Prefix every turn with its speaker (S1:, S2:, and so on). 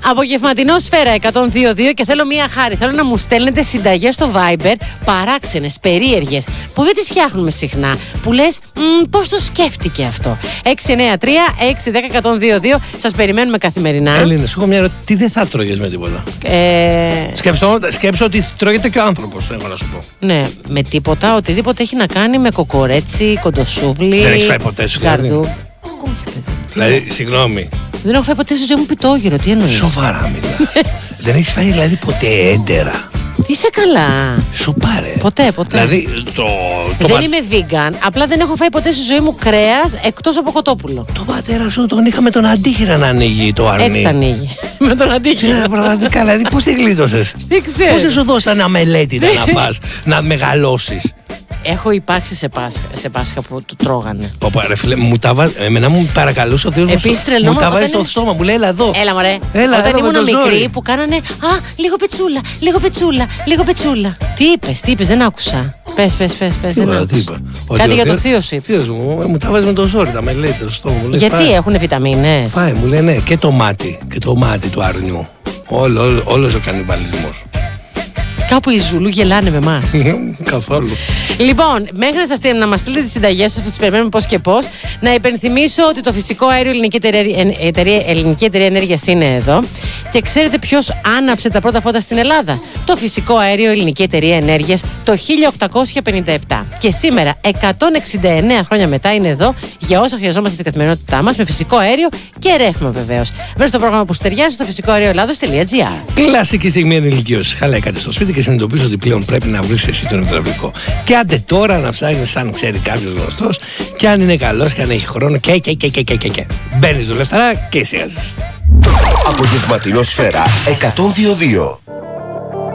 S1: Απογευματινό Σφαίρα 102.2 και θέλω μία χάρη. Θέλω να μου στέλνετε συνταγές στο Viber, παράξενες, περίεργες, που δεν τις φτιάχνουμε συχνά. Που λες, πώς το σκέφτηκε αυτό. 693-610-102.2. Σας περιμένουμε καθημερινά.
S2: Έλληνε, έχω μια ερώτηση. Τι δεν θα τρώγες με τίποτα? Σκέψω ότι τρώγεται και ο άνθρωπος, έχω να σου πω.
S1: Ναι, με τίποτα. Οτιδήποτε έχει να κάνει με κοκορέτσι, κοντοσούβλι.
S2: Δεν έχεις φάει ποτέ σου,
S1: γαρδού.
S2: Δηλαδή, συγγνώμη.
S1: Δεν έχω φάει ποτέ στη ζωή μου πιτόγυρο, τι εννοείς?
S2: Σοβαρά μιλάς? Δεν έχεις φάει δηλαδή ποτέ έντερα?
S1: Είσαι καλά.
S2: Σου πάρε.
S1: Ποτέ.
S2: Δηλαδή
S1: δεν είμαι vegan. Απλά δεν έχω φάει ποτέ στη ζωή μου κρέας εκτός από κοτόπουλο.
S2: Το πατέρα σου τον είχα με τον αντίχειρα να ανοίγει το αρνί.
S1: Έτσι τα ανοίγει. Με τον αντίχειρα.
S2: Πραγματικά, δηλαδή πώς τη γλίτωσες?
S1: Δεν ξέρω.
S2: Πώς δεν σου δώσανε αμελέτητα να πας, να μεγαλώσεις?
S1: Έχω υπάρξει σε Πάσχα που του τρώγανε.
S2: Παπα, ρε φίλε, εμένα μου παρακαλούσε ο Θεός μου τα βάζει στο στόμα, μου λέει έλα εδώ.
S1: Έλα μωρέ. Όταν ήμουν μικρή που κάνανε λίγο πετσούλα. Τι είπες, δεν άκουσα. Πες.
S2: Τι είπα?
S1: Κάτι για το θείο σου είπες.
S2: Θείος μου τα βάζει με το ζόρι, τα μελέτη στο στόμα μου.
S1: Γιατί έχουν βιταμίνες?
S2: Πάει, μου λέει ναι, και το μάτι του αρνιού. Όλος ο κανιβαλισμός.
S1: Κάπου οι Ζουλού γελάνε με εμάς.
S2: Καθόλου.
S1: Λοιπόν, μέχρι να μας στείλετε τις συνταγές σας που τις περιμένουμε πώς και πώς, να υπενθυμίσω ότι το φυσικό αέριο Ελληνική Εταιρεία Ενέργειας είναι εδώ. Και ξέρετε ποιος άναψε τα πρώτα φώτα στην Ελλάδα? Το φυσικό αέριο Ελληνική Εταιρεία Ενέργειας το 1857. Και σήμερα, 169 χρόνια μετά, είναι εδώ για όσα χρειαζόμαστε στην καθημερινότητά μας, με φυσικό αέριο και ρεύμα βεβαίως. Μέσα στο πρόγραμμα που στεριάζει στο φυσικοαερioελλάδος.gr.
S2: Κλασική στιγμή ενηλικίωσης. Χαλάει κάτι στο σπίτι και συνειδητοποιείς ότι πλέον πρέπει να βρεις εσύ τον υδραυλικό. Και άντε τώρα να ψάχνεις αν ξέρει κάποιος γνωστός και αν είναι καλός και αν έχει χρόνο και. Μπαίνεις δουλευταρά και εισιάζεις.
S3: Απογευματινό Σφαίρα 102.2.